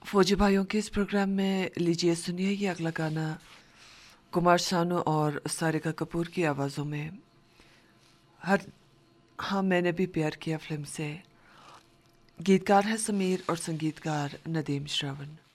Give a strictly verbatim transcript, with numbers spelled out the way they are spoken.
फौजी भाइयों के इस प्रोग्राम में लीजिए सुनिए ये अगला गाना कुमार सानू और सारिका कपूर की आवाज़ों में। हर हाँ मैंने भी प्यार किया फिल्म से। गीतकार है समीर और संगीतकार नदीम श्रवण।